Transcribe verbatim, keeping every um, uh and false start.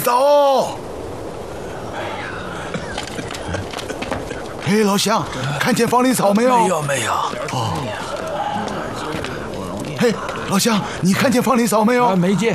嫂。嘿，老乡，看见房里草没有？ 没有，没有。 哦。嘿，老乡，你看见房里草没有？ 啊，没见。